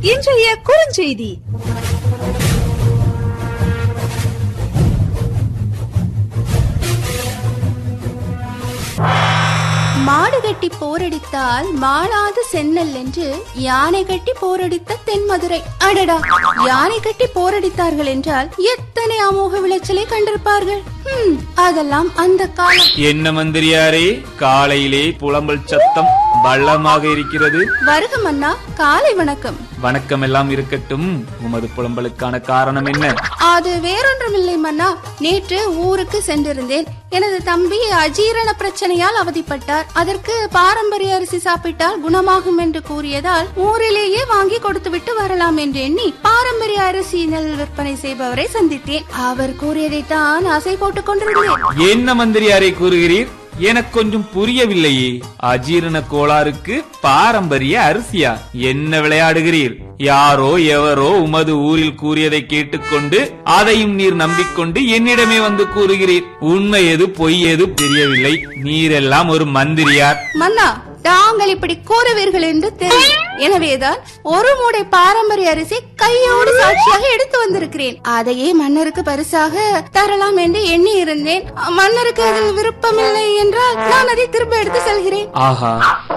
இன்றைய குறுஞ்செய்தி. மாடு கட்டி போரடித்தால் மாளாது சென்னல் என்று யானை கட்டி போரடித்த தென்மதுரை. அடடா, யானை கட்டி போரடித்தார்கள் என்றால் எத்தனை அமோக விளைச்சலை கண்டிருப்பார்கள். அதெல்லாம் அந்த காலம். என்ன மந்திரியாரே, காலையிலே புலம்பல் சத்தம் பள்ளமாக இருக்கிறது. வருக மன்னா, காலை வணக்கம். வணக்கம் எல்லாம் இருக்கட்டும். உமது புலம்பலுக்கான காரணம் என்ன? அது வேறொன்றுமில்லை மன்னா. நேற்று ஊருக்கு சென்றிருந்தேன். எனது தம்பி அஜீரண பிரச்சனையால் அவதிப்பட்டார். அதற்கு பாரம்பரிய அரிசி சாப்பிட்டால் குணமாகும் என்று கூறியதால் ஊரிலேயே வாங்கி கொடுத்துவிட்டு வரலாம் என்று எண்ணி பாரம்பரிய அரிசி நெல் விற்பனை செய்பவரை சந்தித்தேன். அவர் கூறியதைத்தான் ஆசை போட்டுக் கொண்டிருந்தேன். என்ன மந்திரியாரே கூறுகிறீர்? எனக்கு கொஞ்சம் புரியவில்லையே. அஜீரண கோளாறுக்கு பாரம்பரிய அரிசியா? என்ன விளையாடுகிறீர்? யாரோ எவரோ உமது ஊரில் கூறியதை கேட்டுக்கொண்டு அதையும் நீர் நம்பிக்கொண்டு என்னிடமே வந்து கூறுகிறீர். உண்மை எது பொய் எது தெரியவில்லை. நீரெல்லாம் ஒரு மந்திரியார். மன்னா, தாங்கள் இப்படி கூறுவீர்கள் என்று தெரியும். எனவேதான் ஒரு மூடை பாரம்பரிய அரிசி கையோடு சாட்சியாக எடுத்து வந்திருக்கிறேன். அதையே மன்னருக்கு பரிசாக தரலாம் என்று எண்ணி இருந்தேன். மன்னருக்கு அதில் விருப்பமில்லை என்றால் நான் அதை திரும்ப எடுத்து செல்கிறேன். ஆஹா,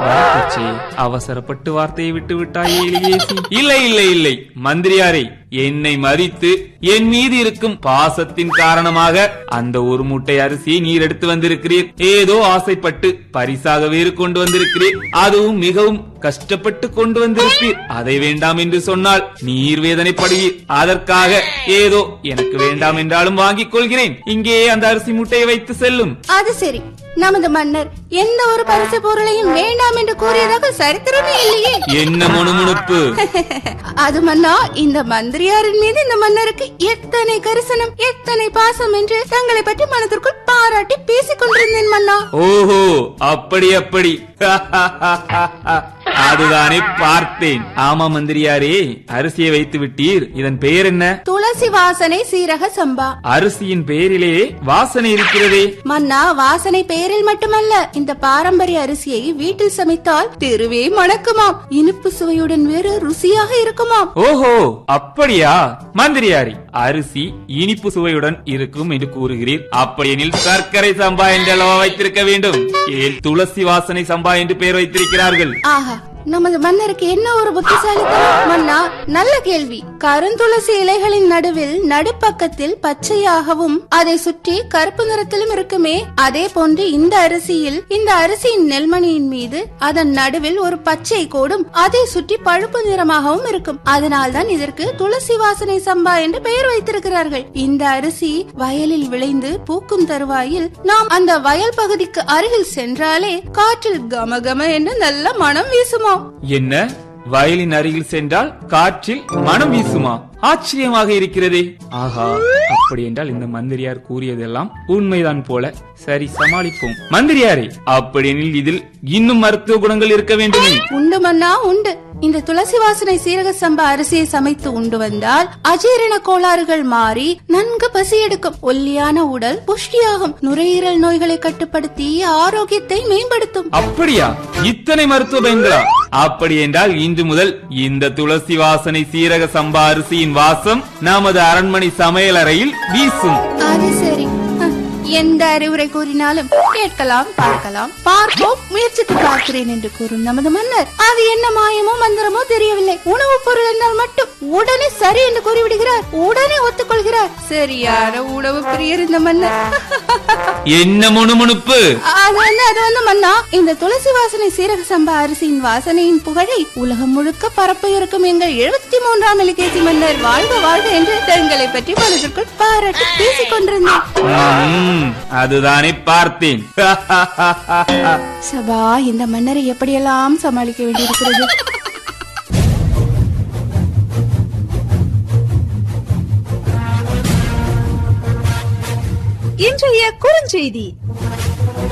அவசரப்பட்டு வார்த்தையை விட்டு விட்டாயே. இல்லை இல்லை இல்லை மந்திரியாரே, என்னை மதித்து என் மீது இருக்கும் பாசத்தின் காரணமாக அந்த ஒரு மூட்டை அரிசியை நீர் எடுத்து வந்திருக்கிறீர். ஏதோ ஆசைப்பட்டு பரிசாக வேறு கொண்டு வந்திருக்கிறீர். அதுவும் மிகவும் கஷ்டப்பட்டு கொண்டு வந்திருப்பீர். அதை வேண்டாம் என்று சொன்னால் நீர் வேதனைப்படுவீர். அதற்காக ஏதோ எனக்கு வேண்டாம் என்றாலும் வாங்கிக் கொள்கிறேன். இங்கே அந்த அரிசி மூட்டையை வைத்து செல்லும். அது சரி, நமது மன்னர் எந்த ஒரு பரிசு பொருளையும் வேண்டாம் என்று கூறியதாக சரித்திரமே இல்லையே. என்ன முணுமுணுப்பு? அது மன்னா, இந்த மந்திரியாரின் மீது இந்த மன்னருக்கு எத்தனை கரிசனம், எத்தனை பாசம் என்று தங்களை பற்றி மனதிற்குள் பாராட்டி பேசிக் கொண்டிருந்தேன் மன்னா. ஓஹோ, அப்படி அப்படி. அதுதானே பார்த்தேன். ஆமா மந்திரியாரே, அரிசியை வைத்து விட்டீர். இதன் பெயர் என்ன? துளசி வாசனை சீரக சம்பா. அரிசியின் பெயரிலே வாசனை இருக்கிறதே. மன்னா, வாசனை பெயரில் மட்டுமல்ல, இந்த பாரம்பரிய அரிசியை வீட்டில் சமைத்தால் தெருவே மணக்குமாம். இனிப்பு சுவையுடன் வேறு ருசியாக இருக்குமாம். ஓஹோ, அப்படியா மந்திரியாரி? அரிசி இனிப்பு சுவையுடன் இருக்கும் என்று கூறுகிறீர். அப்படியெனில் சர்க்கரை சம்பா என்றளவா வைத்திருக்க வேண்டும்? ஏன் துளசி வாசனை சம்பா என்று பெயர் வைத்திருக்கிறார்கள்? ஆஹா, நமது மன்னருக்கு என்ன ஒரு புத்திசாலித்தனம். மன்னா, நல்ல கேள்வி. கருந்துளசி இலைகளின் நடுவில் நடுப்பக்கத்தில் பச்சையாகவும் அதை சுற்றி கருப்பு நிறத்திலும் இருக்குமே, அதே போன்று இந்த அரிசியின் நெல்மணியின் மீது அதன் நடுவில் ஒரு பச்சை கோடும் அதை சுற்றி பழுப்பு நிறமாகவும் இருக்கும். அதனால்தான் இதற்கு துளசி வாசனை சம்பா என்று பெயர் வைத்திருக்கிறார்கள். இந்த அரிசி வயலில் விளைந்து பூக்கும் தருவாயில் நாம் அந்த வயல் பகுதிக்கு அருகில் சென்றாலே காற்றில் கமகம என்று நல்ல மனம் வீசுமா. என்ன, வயலின் அருகில் சென்றால் காற்றில் மனம் வீசுமா? ஆச்சரியமாக இருக்கிறதே. ஆஹா, அப்படி என்றால் இந்த மந்திரியார் கூறியதெல்லாம் உண்மைதான் போல. சரி, சமாளிப்போம். மந்திரியாரே, அப்படியெனில் இதில் இன்னும் மருத்துவ குணங்கள் இருக்க வேண்டுமே? உண்டு மன்னா, உண்டு. இந்த துளசி வாசனை சீரக சம்பா அரிசியை சமைத்து உண்டு வந்தால் அஜீரண கோளாறுகள் மாறி நன்கு பசி எடுக்கும். ஒல்லியான உடல் புஷ்டியாகும். நுரையீரல் நோய்களை கட்டுப்படுத்தி ஆரோக்கியத்தை மேம்படுத்தும். அப்படியா? இத்தனை மருத்துவ பயன்களா? அப்படி என்றால் இன்று முதல் இந்த துளசி வாசனை சீரக சம்பா அரிசியின் வாசம் நமது அரண்மனை சமையலறையில் வீசும். அது சரி, எந்த அறிவுரை கூறினாலும் கேட்கலாம், பார்க்கலாம், பார்ப்போம், முயற்சித்து பார்க்கிறேன் என்று கூறும் நமது மன்னர் அது என்ன மாயமோ மந்திரமோ தெரியவில்லை. உணவுப் பொருள் என்றால் மட்டும் உடனே சரி என்று கூறிவிடுகிறார். உடனே ஒத்துக்கொள்கிறார். சரியான உணவு பிரியர் இந்த மன்னர். என்ன முணுமுணுப்பு? அது வந்து மன்னா, இந்த துளசி வாசனை சீரக சம்பா அரிசியின் வாசனையின் புகழை உலகம் முழுக்க பரப்ப இருக்கும் எங்கள் 73ஆம் எலிகேசி மன்னர் வாழ்க வாழ்க என்று தங்களை பற்றி மனதிற்குள் பாராட்டி பேசிக் கொண்டிருந்தேன். அதுதானே பார்த்தேன். சபா, இந்த மன்னரை எப்படியெல்லாம் சமாளிக்க வேண்டியிருக்கிறது. இன்றைய குறுஞ்செய்தி.